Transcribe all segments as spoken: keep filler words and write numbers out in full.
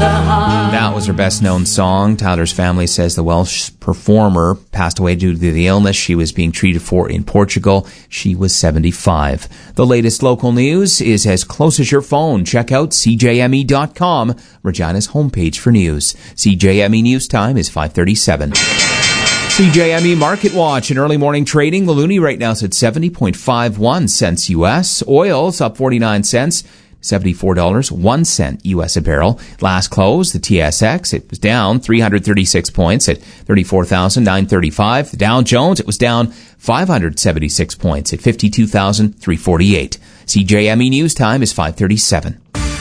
the heart. That was her best-known song. Tyler's family says the Welsh performer passed away due to the illness she was being treated for in Portugal. She was seventy-five. The latest local news is as close as your phone. Check out C J M E dot com, Regina's homepage for news. C J M E News Time is five thirty-seven. C J M E Market Watch in early morning trading. The loonie right now is at seventy point five one cents U S. Oil's up forty-nine cents. seventy-four dollars and one cent U S a barrel. Last close, the T S X, it was down three hundred thirty-six points at thirty-four thousand nine hundred thirty-five. The Dow Jones, it was down five hundred seventy-six points at fifty-two thousand three hundred forty-eight. C J M E News Time is five thirty-seven.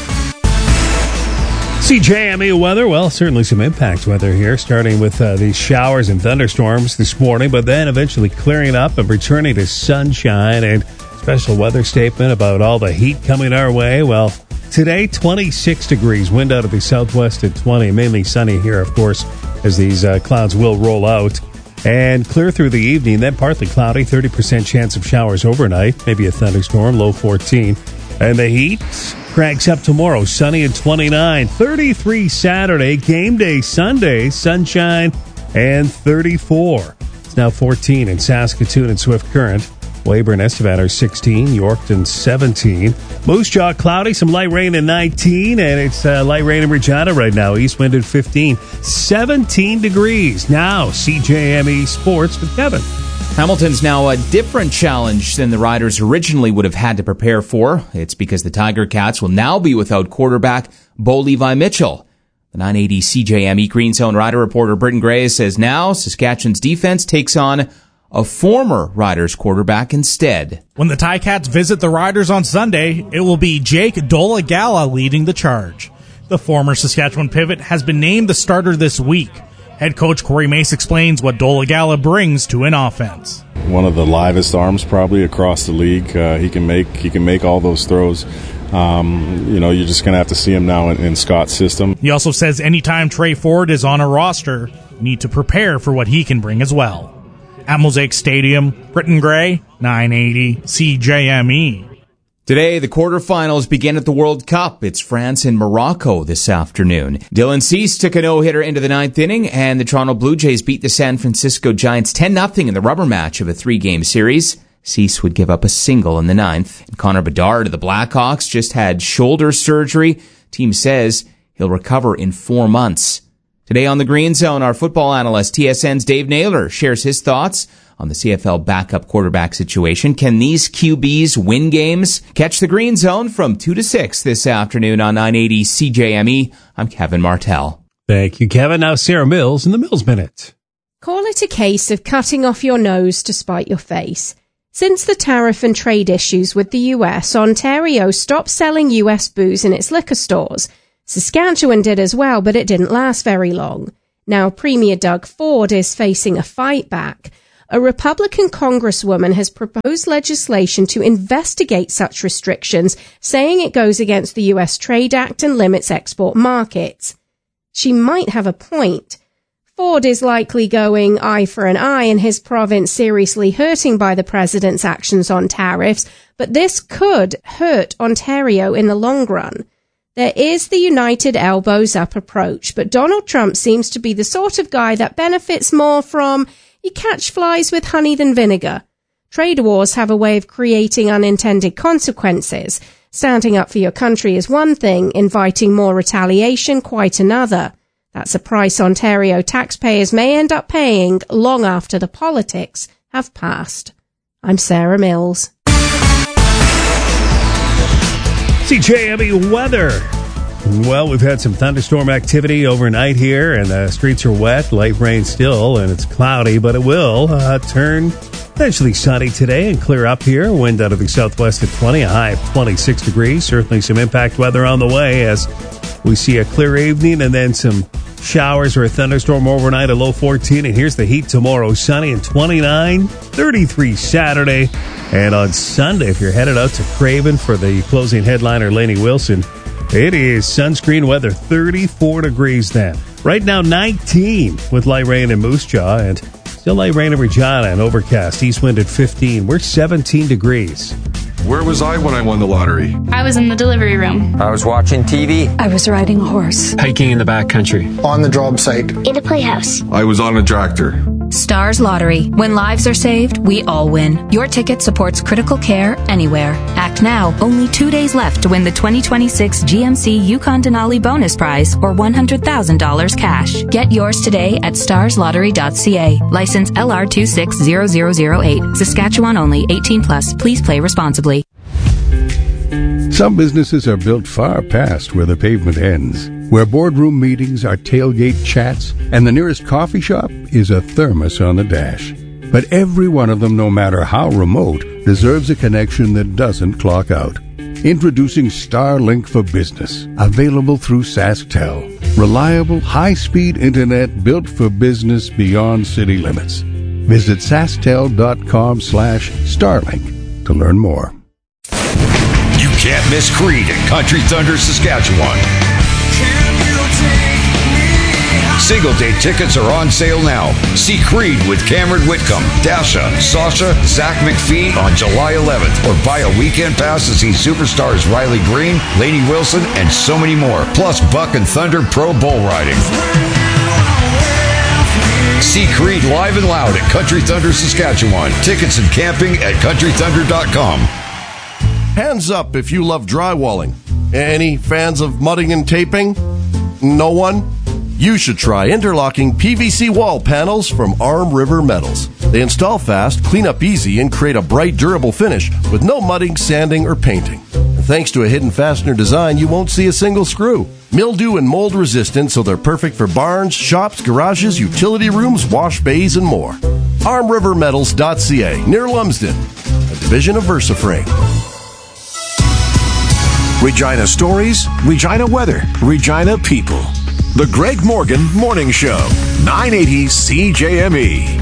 C J M E weather, well, certainly some impact weather here, starting with uh, these showers and thunderstorms this morning, but then eventually clearing up and returning to sunshine. And special weather statement about all the heat coming our way. Well, today, twenty-six degrees, wind out of the southwest at twenty, mainly sunny here, of course, as these uh, clouds will roll out. And clear through the evening, then partly cloudy, thirty percent chance of showers overnight, maybe a thunderstorm, low fourteen. And the heat cranks up tomorrow, sunny at twenty-nine, thirty-three Saturday, game day Sunday, sunshine, and thirty-four. It's now fourteen in Saskatoon and Swift Current. Weyburn, Estevan are sixteen, Yorkton seventeen. Moose Jaw cloudy, some light rain at nineteen, and it's uh, light rain in Regina right now. East wind at fifteen, seventeen degrees. Now C J M E Sports with Kevin. Hamilton's now a different challenge than the Riders originally would have had to prepare for. It's because the Tiger Cats will now be without quarterback Bo Levi Mitchell. The nine eighty C J M E Green Zone Rider reporter Britton Gray says now Saskatchewan's defense takes on a former Riders quarterback instead. When the Ticats visit the Riders on Sunday, it will be Jake Dolegala leading the charge. The former Saskatchewan pivot has been named the starter this week. Head coach Corey Mace explains what Dolegala brings to an offense. One of the livest arms probably across the league. Uh, he can make he can make all those throws. Um, you know, you're just going to have to see him now in, in Scott's system. He also says anytime Trey Ford is on a roster, you need to prepare for what he can bring as well. At Mosaic Stadium, Britton Gray, nine eighty C J M E. Today, the quarterfinals begin at the World Cup. It's France and Morocco this afternoon. Dylan Cease took a no-hitter into the ninth inning, and the Toronto Blue Jays beat the San Francisco Giants ten nothing in the rubber match of a three-game series. Cease would give up a single in the ninth. And Connor Bedard of the Blackhawks just had shoulder surgery. Team says he'll recover in four months. Today on the Green Zone, our football analyst, T S N's Dave Naylor, shares his thoughts on the C F L backup quarterback situation. Can these Q Bs win games? Catch the Green Zone from two to six this afternoon on nine eighty C J M E. I'm Kevin Martell. Thank you, Kevin. Now Sarah Mills in the Mills Minute. Call it a case of cutting off your nose to spite your face. Since the tariff and trade issues with the U S, Ontario stopped selling U S booze in its liquor stores. Saskatchewan did as well, but it didn't last very long. Now Premier Doug Ford is facing a fight back. A Republican congresswoman has proposed legislation to investigate such restrictions, saying it goes against the U S Trade Act and limits export markets. She might have a point. Ford is likely going eye for an eye in his province, seriously hurting by the president's actions on tariffs, but this could hurt Ontario in the long run. There is the united elbows up approach, but Donald Trump seems to be the sort of guy that benefits more from you catch flies with honey than vinegar. Trade wars have a way of creating unintended consequences. Standing up for your country is one thing, inviting more retaliation quite another. That's a price Ontario taxpayers may end up paying long after the politics have passed. I'm Sarah Mills. C J M E weather. Well, we've had some thunderstorm activity overnight here, and the streets are wet, light rain still, and it's cloudy, but it will uh, turn eventually sunny today and clear up here. Wind out of the southwest at twenty, a high of twenty-six degrees. Certainly some impact weather on the way as we see a clear evening and then some showers or a thunderstorm overnight, a low fourteen. And here's the heat tomorrow, sunny and twenty-nine, thirty-three Saturday. And on Sunday, if you're headed out to Craven for the closing headliner, Lainey Wilson, it is sunscreen weather, thirty-four degrees then. Right now, nineteen with light rain in Moose Jaw and still light rain in Regina and overcast. East wind at fifteen. We're seventeen degrees. Where was I when I won the lottery? I was in the delivery room. I was watching T V. I was riding a horse. Hiking in the backcountry. On the job site. In a playhouse. I was on a tractor. Stars Lottery. When lives are saved, we all win. Your ticket supports critical care anywhere. Act now. Only two days left to win the twenty twenty-six G M C Yukon Denali bonus prize or one hundred thousand dollars cash. Get yours today at stars lottery dot c a. License L R two six zero zero zero eight. Saskatchewan only. eighteen plus. Please play responsibly. Some businesses are built far past where the pavement ends, where boardroom meetings are tailgate chats, and the nearest coffee shop is a thermos on the dash. But every one of them, no matter how remote, deserves a connection that doesn't clock out. Introducing Starlink for Business, available through SaskTel. Reliable, high-speed internet built for business beyond city limits. Visit sasktel.com slash Starlink to learn more. You can't miss Creed at Country Thunder, Saskatchewan. Single day tickets are on sale now. See Creed with Cameron Whitcomb, Dasha, Sasha, Zach McPhee on July eleventh, or buy a weekend pass to see superstars Riley Green, Lainey Wilson, and so many more. Plus Buck and Thunder Pro Bull Riding. See Creed live and loud at Country Thunder, Saskatchewan. Tickets and camping at country thunder dot com. Hands up if you love drywalling. Any fans of mudding and taping? No one? You should try interlocking P V C wall panels from Arm River Metals. They install fast, clean up easy, and create a bright, durable finish with no mudding, sanding, or painting. And thanks to a hidden fastener design, you won't see a single screw. Mildew and mold resistant, so they're perfect for barns, shops, garages, utility rooms, wash bays, and more. arm river metals dot c a, near Lumsden, a division of VersaFrame. Regina stories, Regina weather, Regina people. The Greg Morgan Morning Show, nine eighty C J M E.